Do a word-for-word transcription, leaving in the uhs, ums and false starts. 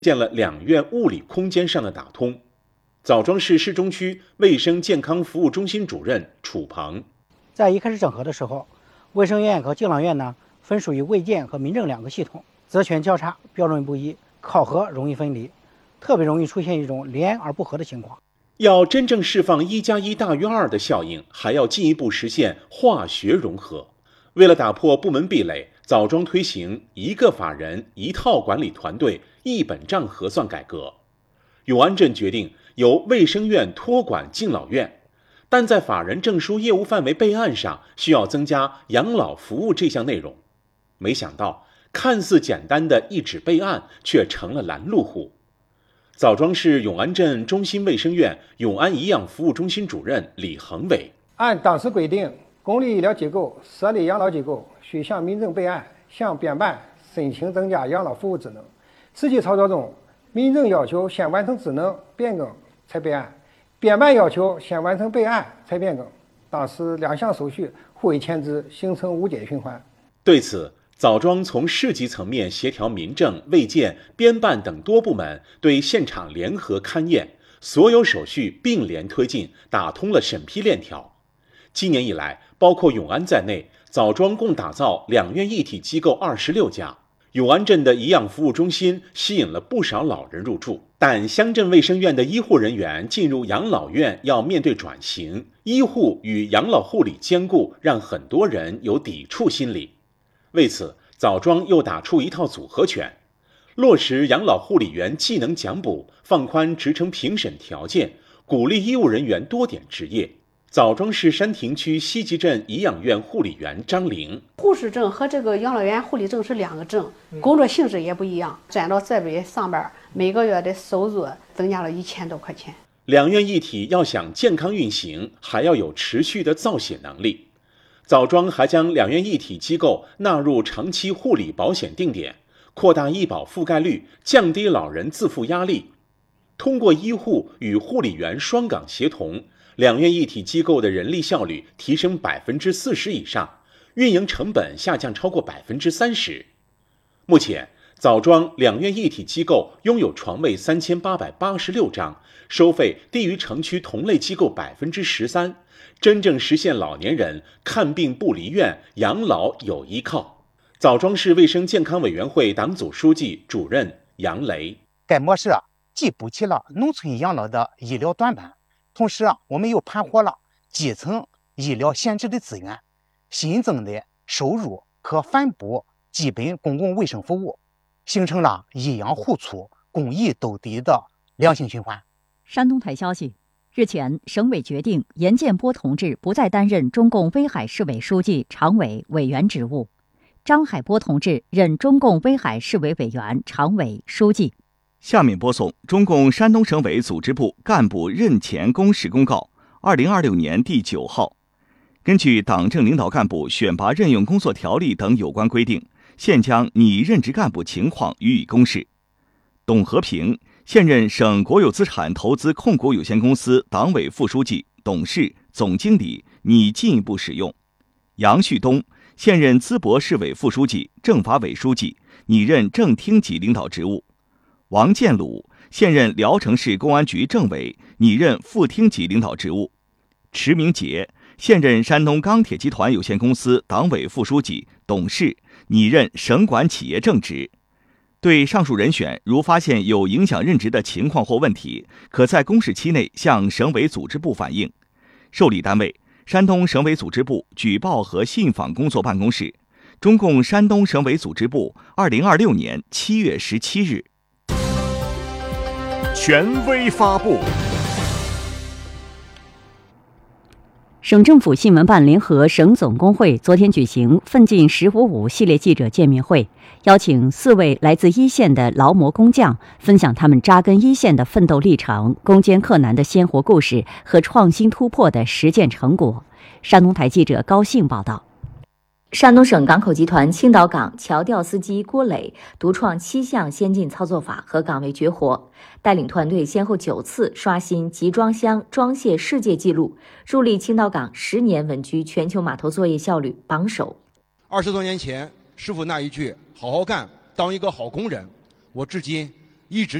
建了两院物理空间上的打通。枣庄市市中区卫生健康服务中心主任楚鹏， 在一开始整合的时候，卫生院和敬老院呢分属于卫健和民政两个系统，责权交叉，标准不一，考核容易分离，特别容易出现一种联而不合的情况。 要真正释放一加一大于二的效应，还要进一步实现化学融合。为了打破部门壁垒，枣庄推行一个法人一套管理团队一本账核算改革。永安镇决定由卫生院托管敬老院，但在法人证书业务范围备案上需要增加养老服务这项内容。没想到看似简单的一纸备案却成了拦路虎。枣庄市永安镇中心卫生院永安颐养服务中心主任李恒伟， 按当时规定，公立医疗机构、设立养老机构需向民政备案，向编办申请增加养老服务职能。实际操作中，民政要求先完成职能变更才备案，编办要求先完成备案才变更，当时两项手续互为牵制，形成无解循环。 对此，枣庄从市级层面协调民政、卫健、编办等多部门对现场联合勘验，所有手续并联推进，打通了审批链条。今年以来，包括永安在内，枣庄共打造两院一体机构二十六家。永安镇的颐养服务中心吸引了不少老人入住，但乡镇卫生院的医护人员进入养老院要面对转型，医护与养老护理兼顾，让很多人有抵触心理。为此，枣庄又打出一套组合拳，落实养老护理员技能奖补，放宽职称评审条件，鼓励医务人员多点执业。枣庄市山亭区西集镇颐养院护理员张玲， 护士证和这个养老院护理证是两个证，工作性质也不一样。站到这边上班，每个月的收入增加了一千多块钱。 两院一体要想健康运行，还要有持续的造血能力。枣庄还将两院一体机构纳入长期护理保险定点，扩大医保覆盖率，降低老人自负压力。通过医护与护理员双岗协同，两院一体机构的人力效率提升百分之四十以上，运营成本下降超过百分之三十。目前，枣庄两院一体机构拥有床位三千八百八十六张，收费低于城区同类机构百分之十三，真正实现老年人看病不离院，养老有依靠。枣庄市卫生健康委员会党组书记、主任杨雷， 该模式既补齐了农村养老的医疗短板，同时我们又盘活了基层医疗闲置的资源，新增的收入可反哺基本公共卫生服务，形成了医养互促、公益斗底的良性循环。 山东台消息，日前，省委决定严建波同志不再担任中共威海市委书记、常委、委员职务，张海波同志任中共威海市委委员、常委、书记。 下面播送中共山东省委组织部干部任前公示公告二零二六年第九号，根据党政领导干部选拔任用工作条例等有关规定，现将拟任职干部情况予以公示。董和平现任省国有资产投资控股有限公司党委副书记、董事、总经理，拟进一步使用。杨旭东现任淄博市委副书记、政法委书记，拟任正厅级领导职务。王建鲁现任聊城市公安局政委，拟任副厅级领导职务。迟明杰现任山东钢铁集团有限公司党委副书记、董事，拟任省管企业正职。对上述人选，如发现有影响任职的情况或问题，可在公示期内向省委组织部反映。受理单位：山东省委组织部举报和信访工作办公室。中共山东省委组织部，二零二六年七月十七日。 权威发布。 省政府新闻办联合省总工会昨天举行奋进十五五系列记者见面会，邀请四位来自一线的劳模工匠分享他们扎根一线的奋斗历程、攻坚克难的鲜活故事和创新突破的实践成果。山东台记者高兴报道。 山东省港口集团青岛港桥吊司机郭磊独创七项先进操作法和岗位绝活，带领团队先后九次刷新集装箱装卸世界纪录，助力青岛港十年稳居全球码头作业效率榜首。 二十多年前，师傅那一句“好好干，当一个好工人”，我至今一直